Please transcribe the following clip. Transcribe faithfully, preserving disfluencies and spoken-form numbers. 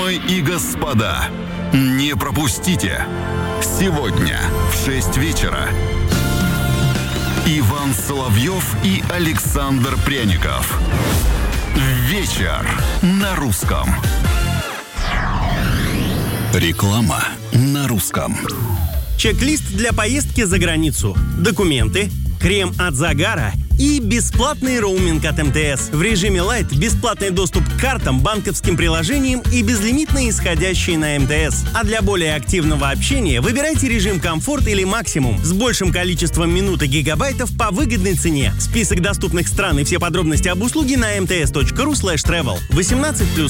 Дамы и господа, не пропустите. Сегодня в шесть вечера Иван Соловьев и Александр Пряников. Вечер на русском. Реклама на русском. Чек-лист для поездки за границу. Документы, крем от загара и бесплатный роуминг от эм тэ эс. В режиме Lite бесплатный доступ к картам, банковским приложениям и безлимитные исходящие на эм тэ эс. А для более активного общения выбирайте режим комфорт или максимум с большим количеством минут и гигабайтов по выгодной цене. Список доступных стран и все подробности об услуге на эм тэ эс точка ру слэш тревел. восемнадцать плюс.